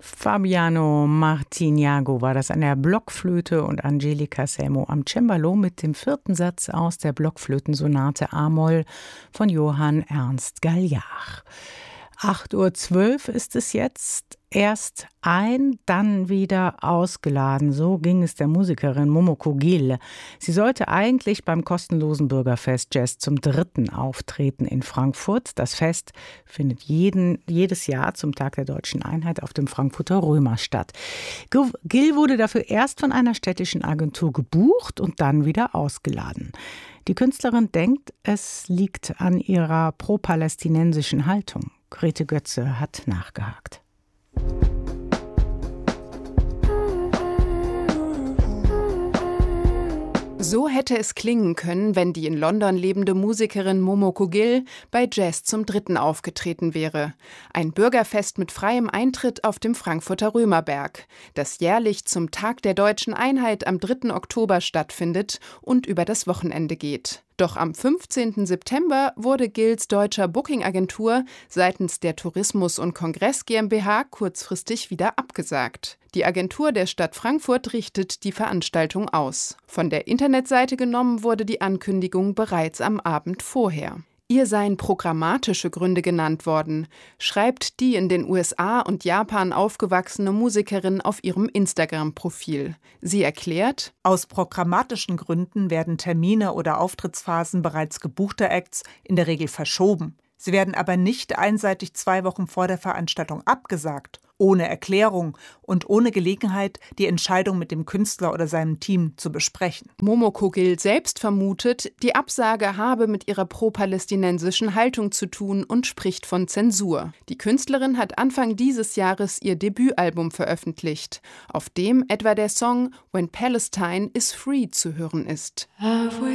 Fabiano Martignago war das an der Blockflöte und Angelica Selmo am Cembalo mit dem 4. Satz aus der Blockflötensonate A-Moll von Johann Ernst Galliard. 8:12 Uhr ist es jetzt. Erst ein, dann wieder ausgeladen. So ging es der Musikerin Momoko Gil. Sie sollte eigentlich beim kostenlosen Bürgerfest Jazz zum 3. auftreten in Frankfurt. Das Fest findet jedes Jahr zum Tag der Deutschen Einheit auf dem Frankfurter Römer statt. Gil wurde dafür erst von einer städtischen Agentur gebucht und dann wieder ausgeladen. Die Künstlerin denkt, es liegt an ihrer pro-palästinensischen Haltung. Grete Götze hat nachgehakt. So hätte es klingen können, wenn die in London lebende Musikerin Momoko Gil bei Jazz zum 3. aufgetreten wäre. Ein Bürgerfest mit freiem Eintritt auf dem Frankfurter Römerberg, das jährlich zum Tag der Deutschen Einheit am 3. Oktober stattfindet und über das Wochenende geht. Doch am 15. September wurde Gils deutscher Booking-Agentur seitens der Tourismus- und Kongress GmbH kurzfristig wieder abgesagt. Die Agentur der Stadt Frankfurt richtet die Veranstaltung aus. Von der Internetseite genommen wurde die Ankündigung bereits am Abend vorher. Ihr seien programmatische Gründe genannt worden, schreibt die in den USA und Japan aufgewachsene Musikerin auf ihrem Instagram-Profil. Sie erklärt: Aus programmatischen Gründen werden Termine oder Auftrittsphasen bereits gebuchter Acts in der Regel verschoben. Sie werden aber nicht einseitig 2 Wochen vor der Veranstaltung abgesagt, ohne Erklärung und ohne Gelegenheit, die Entscheidung mit dem Künstler oder seinem Team zu besprechen. Momoko Gil selbst vermutet, die Absage habe mit ihrer pro-palästinensischen Haltung zu tun und spricht von Zensur. Die Künstlerin hat Anfang dieses Jahres ihr Debütalbum veröffentlicht, auf dem etwa der Song When Palestine is Free zu hören ist.